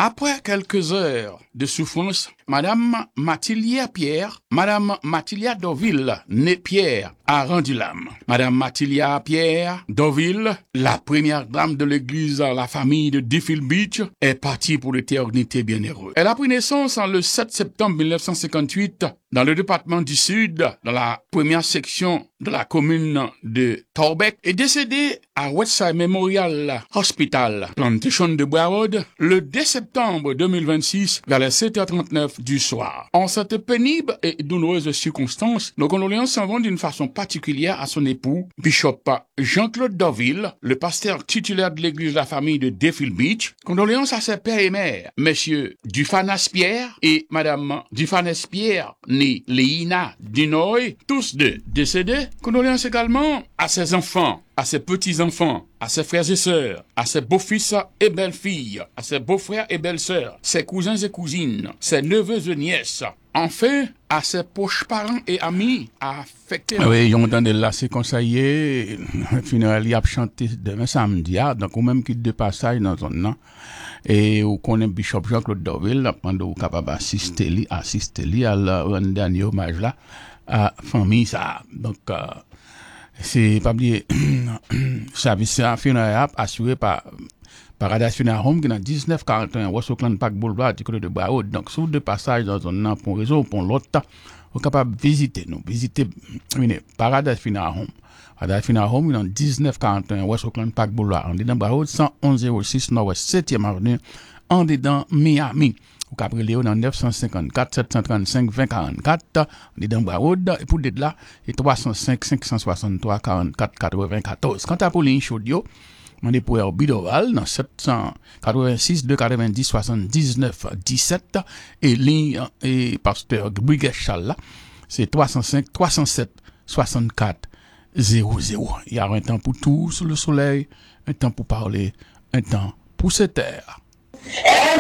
Après quelques heures de souffrance, Madame Mathilda Deauville, née Pierre, a rendu l'âme. Madame Mathilda Pierre Deauville, la première dame de l'église La Famille de Deauville Beach, est partie pour l'éternité bienheureuse. Elle a pris naissance le 7 septembre 1958 dans le département du Sud, dans la première section de la commune de Torbec, et décédée à Westside Memorial Hospital, Plantation de Broward, le 2 septembre 2026, vers les 7h39 du soir. En cette pénible et douloureuse circonstance, nos condoléances s'en vont d'une façon particulière à son époux, Bishop Jean-Claude Deauville, le pasteur titulaire de l'église de La Famille de Deauville Beach. Condoléances à ses pères et mères, messieurs Dufanas Pierre et madame Dufanas Pierre, née Léina Dunoy, tous deux décédés. Condoléances également à ses enfants, à ses petits-enfants, à ses frères et sœurs, à ses beaux-fils et belles-filles, à ses beaux-frères et belles-sœurs, ses cousins et cousines, ses neveux et nièces, enfin, à ses proches parents et amis affectés. Oui, ils ont entendu là, c'est conseillé, le funérail y a chanté demain samedi, donc ou même quitte de passage dans son nom, et ou connaît Bishop Jean-Claude Deauville, pendant ou capable assister à un dernier hommage là, à famille ça. Donc, c'est pas oublier service funéraire assuré par Paradise Funeral Home qui est dans 1941 West Oakland Park Boulevard du côté de Broward. Donc sur de passage dans un pour réseau ou pour l'autre, vous êtes capable de visiter Paradise Funeral Home. Paradise Funeral Home dans 1941 West Oakland Park Boulevard. On est dans Broward 11106 Nord-Ouest 7e avenue en dedans Miami. Vous pouvez appeler dans 954 735 2044 on est dans Broward et pour d'être là et 305 563 44 94. Quant à Pauline Chaudio, on est pour Herbidoval dans 786 290 79 17 et ligne et pasteur Briguet Challa, c'est 305 307 64 00. Il y a un temps pour tout sous le soleil, un temps pour parler, un temps pour se taire.